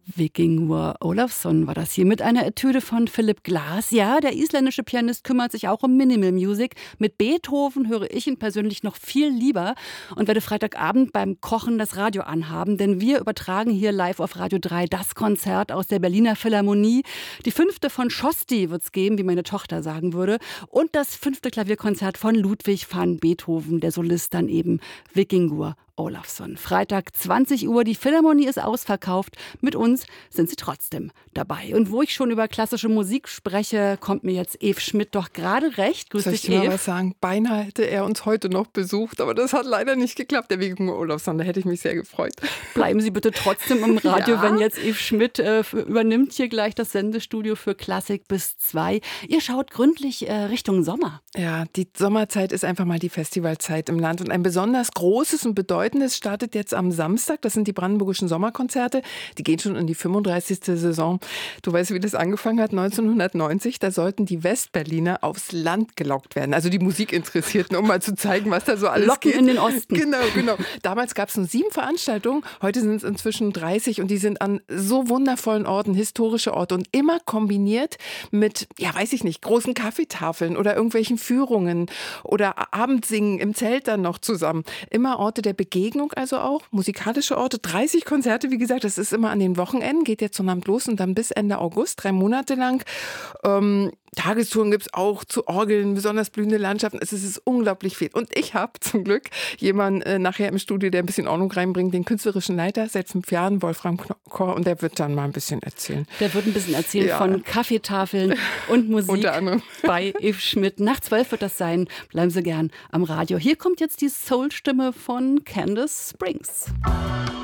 Vikingur Ólafsson war das hier mit einer Etüde von Philipp Glass. Ja, der isländische Pianist kümmert sich auch um Minimal Music. Mit Beethoven höre ich ihn persönlich noch viel lieber und werde Freitagabend beim Kochen das Radio anhaben, denn wir übertragen hier live auf Radio 3 das Konzert aus der Berliner Philharmonie. Die 5. von Schosti wird es geben, wie meine Tochter sagen würde, und das 5. Klavierkonzert von Ludwig van Beethoven, der Solist dann eben Vikingur Ólafsson. Freitag 20 Uhr, die Philharmonie ist ausverkauft. Mit uns sind sie trotzdem dabei. Und wo ich schon über klassische Musik spreche, kommt mir jetzt Eve Schmidt doch gerade recht. Grüß dich, Eve. Soll ich dir mal was sagen? Beinahe hätte er uns heute noch besucht, aber das hat leider nicht geklappt, der Vikingur Ólafsson. Da hätte ich mich sehr gefreut. Bleiben Sie bitte trotzdem im Radio, Ja. wenn jetzt Eve Schmidt übernimmt hier gleich das Sendestudio für Klassik bis 2. Ihr schaut gründlich Richtung Sommer. Ja, die Sommerzeit ist einfach mal die Festivalzeit im Land. Und ein besonders großes und bedeutendes startet jetzt am Samstag. Das sind die Brandenburgischen Sommerkonzerte. Die gehen schon in die 35. Saison. Du weißt, wie das angefangen hat? 1990. Da sollten die Westberliner aufs Land gelockt werden. Also die Musikinteressierten, um mal zu zeigen, was da so alles Locken geht. in den Osten. Genau. Damals gab es nur 7 Veranstaltungen. Heute sind es inzwischen 30 und die sind an so wundervollen Orten, historische Orte und immer kombiniert mit, ja, weiß ich nicht, großen Kaffeetafeln oder irgendwelchen Führungen oder Abendsingen im Zelt dann noch zusammen. Immer Orte der Begegnung, also auch musikalische Orte. 30 Konzerte, wie gesagt, das ist immer an den Wochenenden, geht jetzt zum Abend los und dann bis Ende August, 3 Monate lang. Tagestouren gibt es auch zu Orgeln, besonders blühende Landschaften. Es ist unglaublich viel. Und ich habe zum Glück jemanden nachher im Studio, der ein bisschen Ordnung reinbringt, den künstlerischen Leiter seit 5 Jahren, Wolfram Kor, und der wird dann mal ein bisschen erzählen. Der wird ein bisschen erzählen von Kaffeetafeln und Musik. Unter anderem. Bei Eve Schmidt. Nach 12 wird das sein. Bleiben Sie gern am Radio. Hier kommt jetzt die Soul-Stimme von Candace Springs.